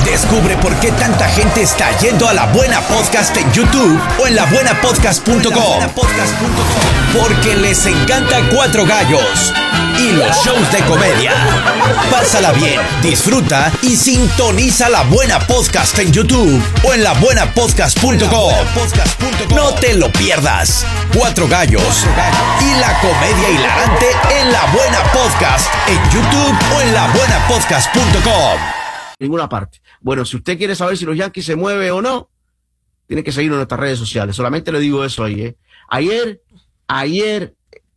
Descubre por qué tanta gente está yendo a La Buena Podcast en YouTube o en labuenapodcast.com. Porque les encanta Cuatro Gallos y los shows de comedia. Pásala bien, disfruta y sintoniza La Buena Podcast en YouTube o en labuenapodcast.com. No te lo pierdas. Cuatro Gallos y la comedia hilarante en La Buena Podcast en YouTube o en labuenapodcast.com. Ninguna parte. Bueno, si usted quiere saber si los Yankees se mueven o no, tiene que seguirnos en nuestras redes sociales. Solamente le digo eso ahí, Ayer,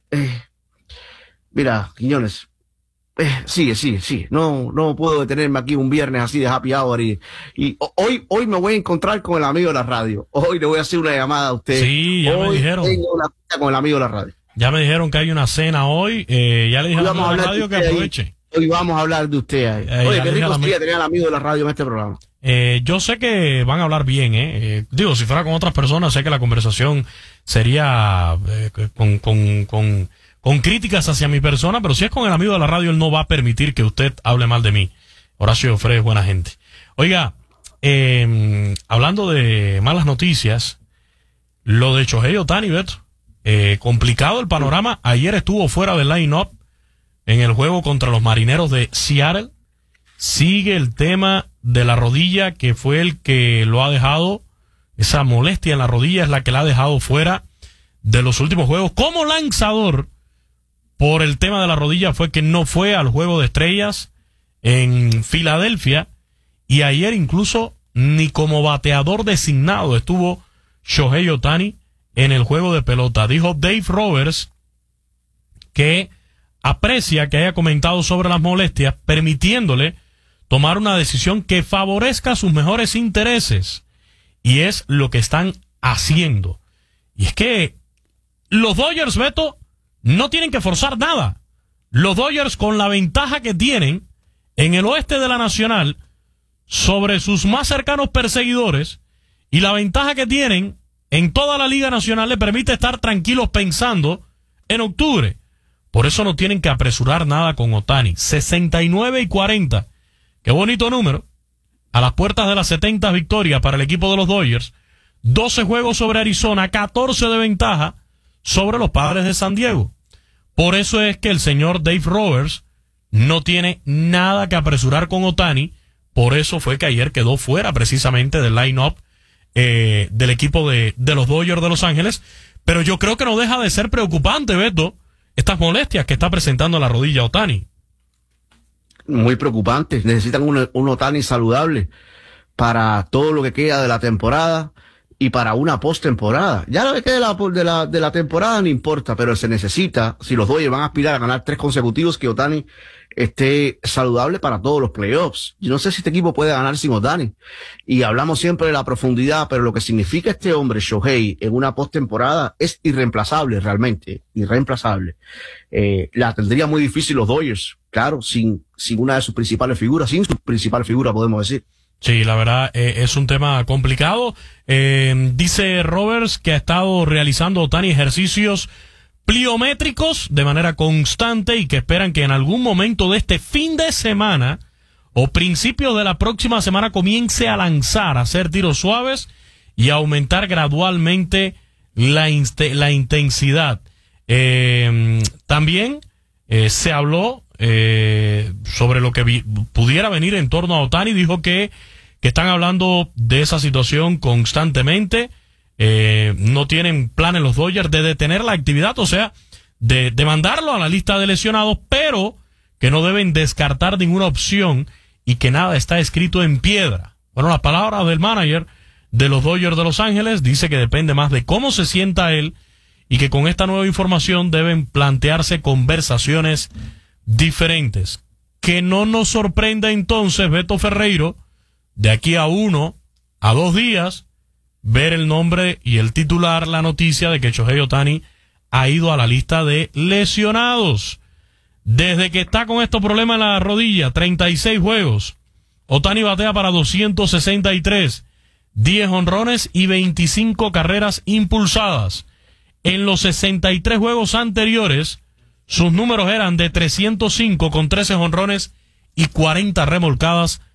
mira, Quiñones, sigue. No puedo detenerme aquí un viernes así de happy hour y hoy me voy a encontrar con el amigo de la radio. Hoy le voy a hacer una llamada a usted. Sí, ya me dijeron. Tengo una cita con el amigo de la radio. Ya me dijeron que hay una cena hoy. Ya le dije al amigo de la radio que aproveche. Hoy vamos a hablar de usted ahí. Oye, qué rico sería tener al amigo de la radio en este programa. Yo sé que van a hablar bien, digo, si fuera con otras personas, sé que la conversación sería con críticas hacia mi persona, pero si es con el amigo de la radio, él no va a permitir que usted hable mal de mí. Horacio Jofré es buena gente. Oiga, hablando de malas noticias, lo de Shohei Ohtani, Beto, complicado el panorama. Ayer estuvo fuera del line-up en el juego contra los Marineros de Seattle. Sigue el tema de la rodilla, que fue el que lo ha dejado, esa molestia en la rodilla es la que la ha dejado fuera de los últimos juegos. Como lanzador, por el tema de la rodilla, fue que no fue al Juego de Estrellas en Filadelfia, y ayer incluso ni como bateador designado estuvo Shohei Ohtani en el juego de pelota. Dijo Dave Roberts que aprecia que haya comentado sobre las molestias, permitiéndole tomar una decisión que favorezca sus mejores intereses. Y es lo que están haciendo. Y es que los Dodgers, Beto, no tienen que forzar nada. Los Dodgers, con la ventaja que tienen en el oeste de la Nacional sobre sus más cercanos perseguidores, y la ventaja que tienen en toda la Liga Nacional, le permite estar tranquilos pensando en octubre. Por eso no tienen que apresurar nada con Ohtani. 69-40. Qué bonito número. A las puertas de las 70 victorias para el equipo de los Dodgers. 12 juegos sobre Arizona, 14 de ventaja sobre los Padres de San Diego. Por eso es que el señor Dave Roberts no tiene nada que apresurar con Ohtani. Por eso fue que ayer quedó fuera precisamente del line-up del equipo de los Dodgers de Los Ángeles. Pero yo creo que no deja de ser preocupante, Beto, estas molestias que está presentando la rodilla Ohtani. Muy preocupante. Necesitan un Ohtani saludable para todo lo que queda de la temporada y para una postemporada. Ya lo que queda de la temporada no importa, pero se necesita, si los Dodgers van a aspirar a ganar 3 consecutivos, que Ohtani esté saludable para todos los playoffs. Yo no sé si este equipo puede ganar sin Ohtani. Y hablamos siempre de la profundidad, pero lo que significa este hombre, Shohei, en una postemporada es irreemplazable, realmente. Irreemplazable. La tendría muy difícil los Dodgers, claro, sin una de sus principales figuras, sin su principal figura, podemos decir. Sí, la verdad, es un tema complicado. Dice Roberts que ha estado realizando Ohtani ejercicios pliométricos de manera constante y que esperan que en algún momento de este fin de semana o principios de la próxima semana comience a lanzar, a hacer tiros suaves y a aumentar gradualmente la intensidad. También se habló sobre lo que pudiera venir en torno a Ohtani. Dijo que están hablando de esa situación constantemente. No tienen planes los Dodgers de detener la actividad, o sea, de mandarlo a la lista de lesionados, pero que no deben descartar ninguna opción y que nada está escrito en piedra. Bueno, las palabras del manager de los Dodgers de Los Ángeles dice que depende más de cómo se sienta él y que con esta nueva información deben plantearse conversaciones diferentes. Que no nos sorprenda entonces, Beto Ferreiro, de aquí a 1 a 2 días, ver el nombre y el titular, la noticia de que Shohei Ohtani ha ido a la lista de lesionados. Desde que está con estos problemas en la rodilla, 36 juegos. Ohtani batea para 263, 10 jonrones y 25 carreras impulsadas. En los 63 juegos anteriores, sus números eran de 305 con 13 jonrones y 40 remolcadas